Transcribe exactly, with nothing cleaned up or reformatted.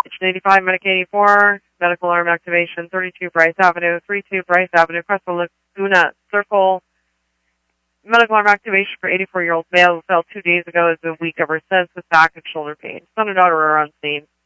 eighty-five, Medic eighty-four, medical arm activation, thirty-two Bryce Avenue, thirty-two Bryce Avenue, Crystal Laguna Circle. Medical arm activation for eighty-four-year-old male who fell two days ago as a week ever since with back and shoulder pain. Son and daughter are on scene.